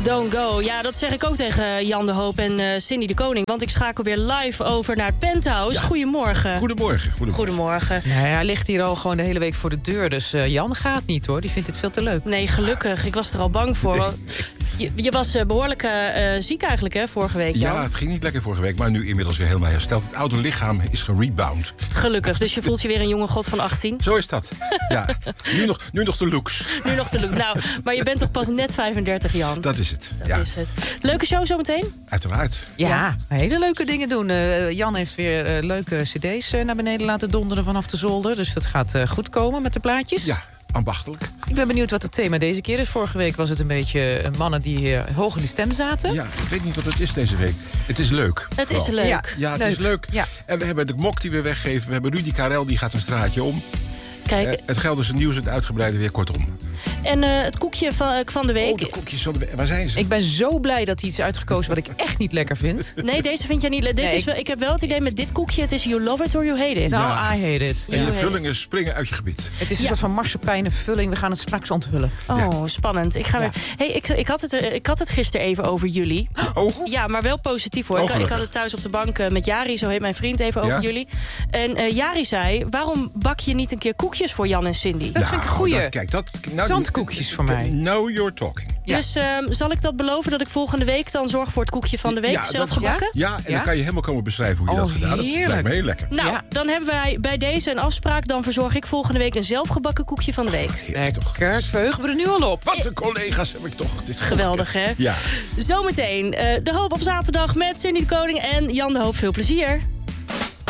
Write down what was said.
Don't Go. Ja, dat zeg ik ook tegen Jan de Hoop en Cindy de Koning. Want ik schakel weer live over naar het Penthouse. Ja. Goedemorgen. Goedemorgen. Nee, hij ligt hier al gewoon de hele week voor de deur. Dus Jan gaat niet, hoor. Die vindt het veel te leuk. Nee, gelukkig. Ik was er al bang voor. Want je was behoorlijk ziek eigenlijk, hè, vorige week, Jan? Ja, het ging niet lekker vorige week, maar nu inmiddels weer helemaal hersteld. Het oude lichaam is gerebound. Gelukkig, dus je voelt je weer een jonge god van 18. Zo is dat. Ja, nu nog de looks. Nu nog de look. Nou, maar je bent toch pas net 35, Jan? Dat is het. Dat is het. Leuke show zometeen? Uiteraard. Ja, hele leuke dingen doen. Jan heeft weer leuke cd's naar beneden laten donderen vanaf de zolder. Dus dat gaat goed komen met de plaatjes. Ja, ambachtelijk. Ik ben benieuwd wat het thema deze keer is. Vorige week was het een beetje mannen die hoog in de stem zaten. Ja, ik weet niet wat het is deze week. Het is leuk. Het is leuk. Ja, het is leuk. Ja. En we hebben de mok die we weggeven. We hebben Rudy Karel, die gaat een straatje om. Kijk. Het Gelderse nieuws, het uitgebreide weer kortom. En het koekje van de week. Oh, de koekjes van de week. Waar zijn ze? Ik ben zo blij dat hij iets uitgekozen wat ik echt niet lekker vind. Nee, deze vind jij niet lekker. Ik heb wel het idee met dit koekje, het is you love it or you hate it. Nou, I hate it. En de vullingen springen uit je gebit. Het is een soort van marsepeinen vulling. We gaan het straks onthullen. Oh, spannend. Ik had het gisteren even over jullie. Oh? Ja, maar wel positief, hoor. Ik had het thuis op de bank met Jari, zo heet mijn vriend, even over jullie. En Jari zei, waarom bak je niet een keer koekjes voor Jan en Cindy? Dat vind ik een goeie. Zandkoekjes voor mij. Now you're talking. Ja. Dus zal ik dat beloven dat ik volgende week dan zorg voor het koekje van de week zelf gebakken? Ja, en dan kan je helemaal komen beschrijven hoe je dat gedaan hebt. Dat lijkt me heel lekker. Nou, dan hebben wij bij deze een afspraak. Dan verzorg ik volgende week een zelfgebakken koekje van de week. Lekker, verheugen we er nu al op. Wat een collega's heb ik toch. Geweldig, hè? Ja. Zometeen de Hoop op zaterdag met Cindy de Koning en Jan de Hoop. Veel plezier.